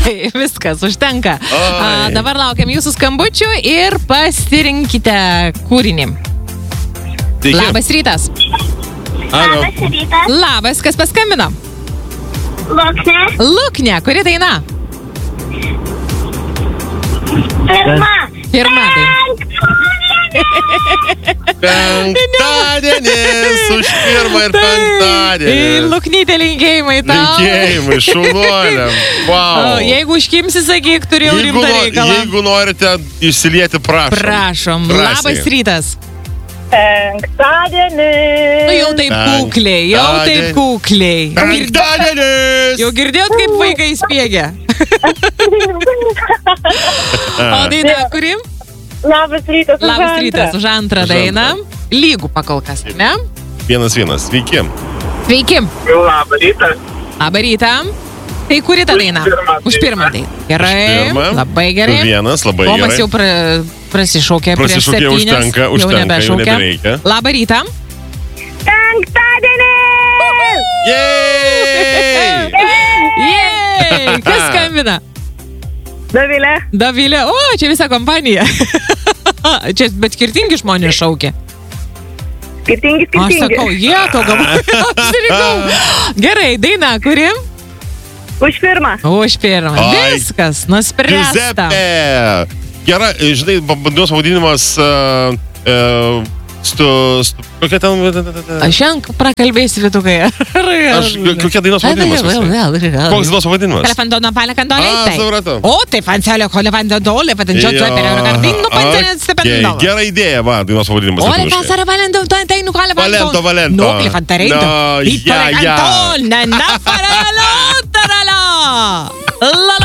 Gerai, viskas, užtenka. Dabar laukiam jūsų skambučių ir pasirinkite kūrinį. Sveiki. Labas rytas. Alo. Labas rytas. Labas, kas paskambino? Luknė. Luknė, kuri daina? Pirma. Pirma daina. Penktadienis už pirmą ir penktadienį. Ir Luknytė linkėjimai tau. Linkėjimai, šaunuoliam. Wow. Jeigu užkimsi, sakyk, turėjau rimtą reikalą. Jeigu norite išsilieti, prašom. Prašom. Drąsiai. Labas rytas. Penktadienis. Jau taip kukliai, jau taip kukliai. Penktadienis. Jau girdėjot, kaip vaikai spiegia? O daina, kuri? Labas rytas. Labas rytas, už antrą Už dainą. Lygų pakol kas, ne? 1-1. Sveiki. Sveiki. Labas rytas. Labą rytą. Tai kuri ta daina? Už pirmą dainą. Gerai, labai gerai. 1, labai Tomas gerai. jau prasišaukė prieš 7. Užtenka, Jau nebešaukia. nebereikia. Labą rytą. Penktadienis. Jej! Jej! Kas skambina? Dovilė. Dovilė. O, čia visa kompanija. Čia, bet skirtingi žmonės šaukia. Skirtingi. Aš sakau, to apsirikau. Gerai, daina, kuri? Už pirmą. Už pirmą. Ai, Viskas, nuspręsta. Giuseppe. Gerai, žinai, bandos pavadinimas kokia ten... Aš šiandien prakalbėsiu vitukai. Kokia dainos pavadinimas? Koks dainos pavadinimas? Elefantona palekandolei. Supratau. O, tai fancelio kolefantodolė, patinčiuočio per Eurogardinų pancenės stipendolą. Gera idėja, va, dainos pavadinimas. O, pasara valendo, tai nukalė Valento. No, elefantarento. No, Pippo regantol, nena faralo, tarala.